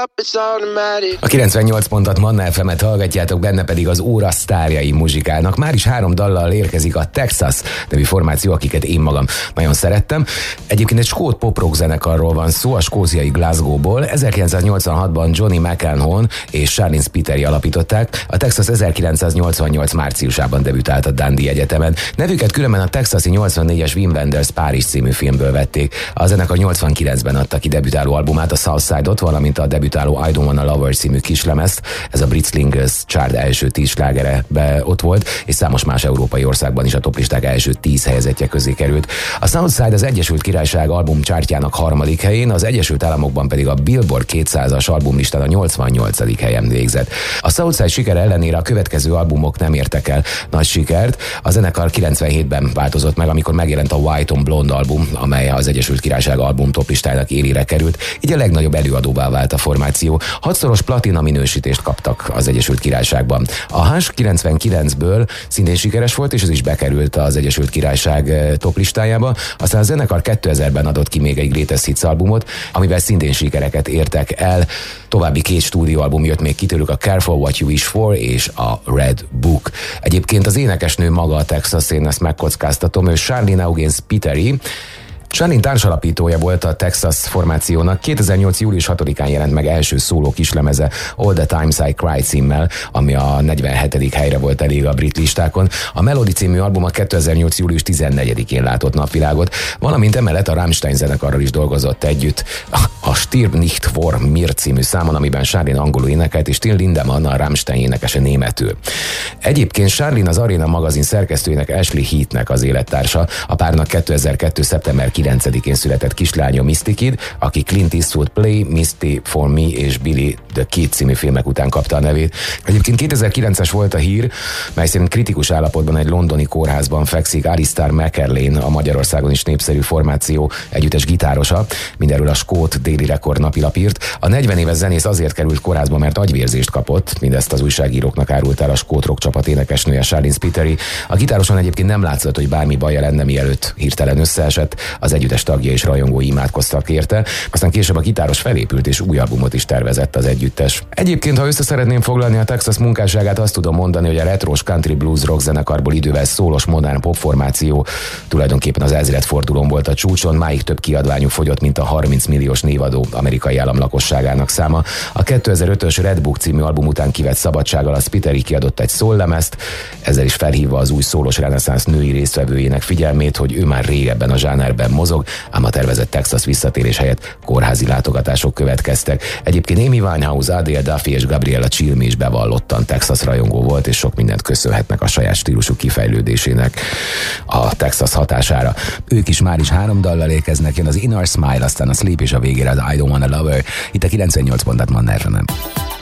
A 98 pontot Manna FM-et hallgatjátok, benne pedig az óra sztárjai muzsikálnak. Már is 3 dallal érkezik a Texas nevű formáció, akiket én magam nagyon szerettem. Egyébként egy skót pop-rock zenekarról van szó, a skóciai Glasgowból. 1986-ban Johnny McElhone és Charlene Spiteri alapították. A Texas 1988 márciusában debütált a Dundee Egyetemen. Nevüket különben a texasi 84-es Wim Wenders Párizs című filmből vették. A zenekar 89-ben adta ki debütáló albumát, a Southside-ot, valamint a debütáló I Don't Wanna Lover című kislemezt. Ez a Brit Singles Chart első 10 slágerebe ott volt, és számos más európai országban is a toplisták első 10 helyezettje közé került. A Southside az Egyesült Királyság album chartjának 3. helyén, az Egyesült Államokban pedig a Billboard 200-as albumlistán a 88. helyen végzett. A Southside sikere ellenére a következő albumok nem értek el nagy sikert. A zenekar 97-ben változott meg, amikor megjelent a White on Blonde album, amely az Egyesült Királyság album toplistájának élére került, így a legnagyobb előadóvá vált a formáció. 6-szoros platina minősítést kaptak az Egyesült Királyságban. A Hush 99-ből szintén sikeres volt, és ez is bekerült az Egyesült Királyság toplistájába. Aztán a zenekar 2000-ben adott ki még egy Greatest Hits albumot, amivel szintén sikereket értek el. További 2 stúdióalbum jött még ki tőlük, a Careful What You Wish For és a Red Book. Egyébként az énekesnő maga a Texas, én ezt megkockáztatom, ő Charlene Eugene Spiteri. Charlene társalapítója volt a Texas formációnak. 2008. július 6-án jelent meg első szóló kislemeze All the Times I Cried címmel, ami a 47. helyre volt elég a brit listákon. A Melody című album a 2008. július 14-én látott napvilágot, valamint emellett a Rammstein zenekarral is dolgozott együtt. A Stirb nicht vor mir című számon, amiben Charlene angolul énekelt, és Till Lindemann, a Rammstein énekese németül. Egyébként Charlene az Arena magazin szerkesztőjének, Ashley Heathnek az élettársa. A párnak 2002. szeptember 9-én született kislánya Misty Kid, aki Clint Eastwood Play, Misty for Me és Billy the Kid című filmek után kapta a nevét. Egyébként 2009-es volt a hír, mely szerint kritikus állapotban egy londoni kórházban fekszik Alistair McErlane, a Magyarországon is népszerű formáció együttes gitárosa. Mindenről a skót Daily Record napilap írt. A 40 éves zenész azért került kórházba, mert agyvérzést kapott, mindezt az újságíróknak árult el a skót rock csapat énekesnője Charlene Spiteri. A gitároson egyébként nem látszott, hogy bármi baja lenne, mielőtt hirtelen összeesett. Az együttes tagja és rajongói imádkoztak érte, aztán később a gitáros felépült és új albumot is tervezett az együttes. Egyébként, ha össze szeretném foglalni a Texas munkásságát, azt tudom mondani, hogy a retros country blues rock zenekarból idővel szólos modern popformáció tulajdonképpen az ezredfordulón volt a csúcson, máig több kiadványuk fogyott, mint a 30 milliós névadó amerikai állam lakosságának száma. A 2005-ös Red Book című album után kivett szabadsággal a Spiteri kiadott egy szóllemezt, ezzel is felhívva az új szólós reneszánsz női résztvevőjének figyelmét, hogy ő már régebben a zsánerben mozog, ám a tervezett Texas visszatérés helyett kórházi látogatások következtek. Egyébként Amy Winehouse, Adele Duffy és Gabriella Cilmi is bevallottan Texas rajongó volt, és sok mindent köszönhetnek a saját stílusuk kifejlődésének a Texas hatására. Ők is már is 3 dallal érkeznek, jön az Inner Smile, aztán a Sleep és a végére az I Don't Wanna Lover. Itt a 98 pontát Manna FM-en.